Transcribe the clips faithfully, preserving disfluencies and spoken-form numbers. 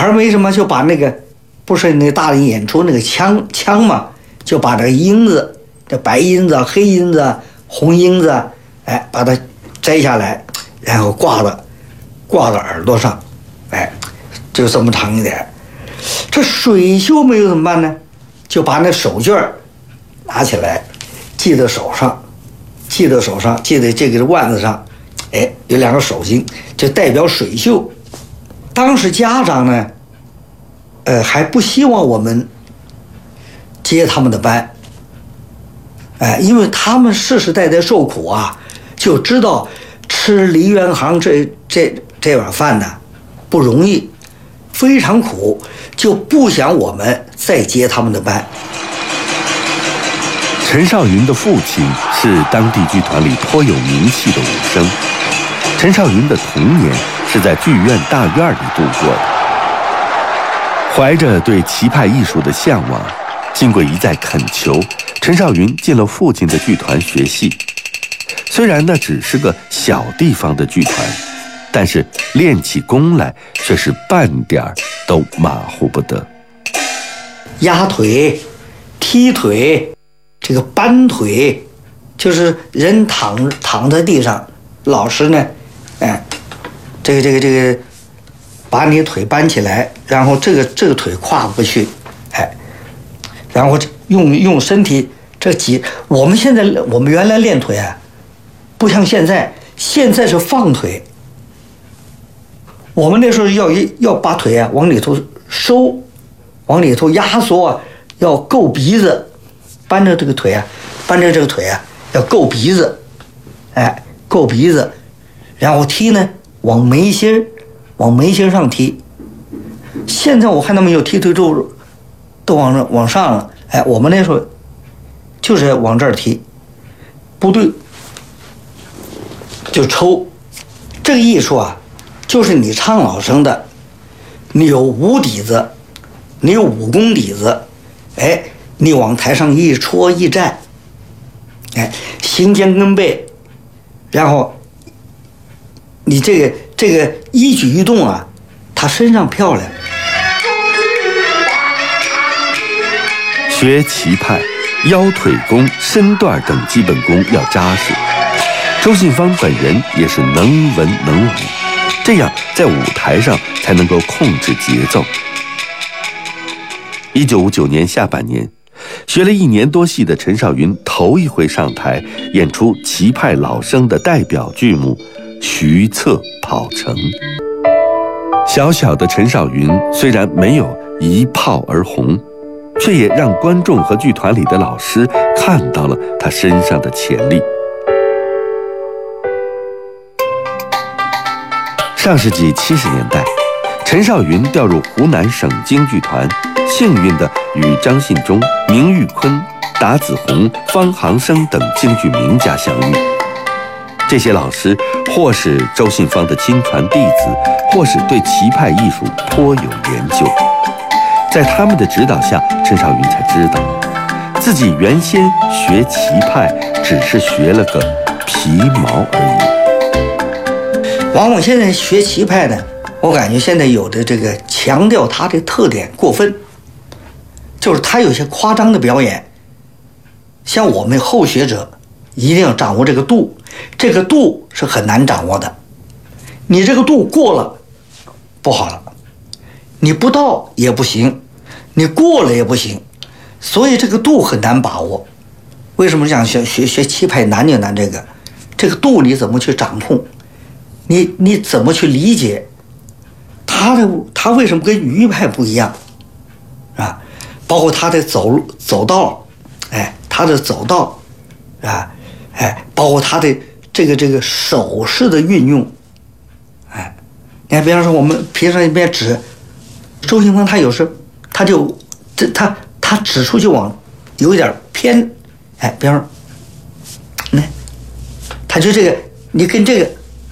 孩为什么就把那个不是那大人演出那个枪枪嘛，就把这个缨子，这白缨子、黑缨子、红缨子，哎，把它摘下来，然后挂到挂到耳朵上，哎，就这么长一点。这水袖没有怎么办呢？就把那手绢拿起来，系在手上，系在手上，系在这个腕子上，哎，有两个手巾，就代表水袖。当时家长呢，呃，还不希望我们接他们的班，哎，因为他们世世代代受苦啊，就知道吃梨园行这这这碗饭呢不容易，非常苦，就不想我们再接他们的班。 陈少云的父亲是当地剧团里颇有名气的武生，陈少云的童年是在剧院大院里度过的。怀着对棋派艺术的向往，经过一再恳求，陈少云进了父亲的剧团学戏。虽然那只是个小地方的剧团，但是练起功来却是半点儿都马虎不得。 压腿、踢腿，这个搬腿，就是人躺躺在地上，老师呢，哎，这个这个这个，把你腿搬起来，然后这个这个腿跨过去，哎，然后用用身体这挤。我们现在我们原来练腿啊，不像现在，现在是放腿。我们那时候要要把腿啊往里头收，往里头压缩啊，要够鼻子，搬着这个腿啊，搬着这个腿啊要够鼻子，哎，够鼻子，然后踢呢往眉心，往眉心上踢。现在我看他们有踢腿都都往上往上了，哎，我们那时候就是往这儿踢，不对就抽。这个艺术啊，就是你唱老生的，你有武底子，你有武功底子，哎，你往台上一戳一站，哎，行肩跟背，然后你这个这个一举一动啊，他身上漂亮。 学棋派，腰腿功、身段等基本功要扎实。周信芳本人也是能文能武，这样在舞台上才能够控制节奏。一九五九年下半年，学了一年多戏的陈少云头一回上台演出棋派老生的代表剧目《徐策跑城》。小小的陈少云虽然没有一炮而红，却也让观众和剧团里的老师看到了他身上的潜力。上世纪七十年代，陈少云调入湖南省京剧团，幸运地与张信忠、明玉坤、达子红、方航生等京剧名家相遇。这些老师或是周信芳的亲传弟子，或是对棋派艺术颇有研究。在他们的指导下，陈少云才知道，自己原先学棋派只是学了个皮毛而已。 往往现在学棋派呢，我感觉现在有的这个强调它的特点过分，就是它有些夸张的表演。像我们后学者一定要掌握这个度，这个度是很难掌握的。你这个度过了不好了，你不到也不行，你过了也不行，所以这个度很难把握。为什么讲学学学棋派难就难这个？这个度你怎么去掌控？你你怎么去理解他的他为什么跟余派不一样啊？包括他的走走道，哎，他的走道啊，哎，包括他的这个这个手势的运用，哎，你看，比方说我们平常一边指周信芳，他有时他就这他他指出就往有一点偏，哎，比方说，那他就这个你跟这个。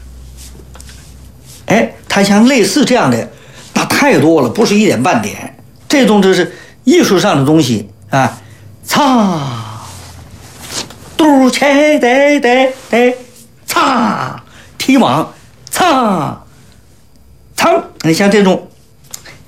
哎，它像类似这样的，那太多了，不是一点半点。这种就是艺术上的东西啊，擦，嘟切得得得，擦，踢网，擦，苍。你像这种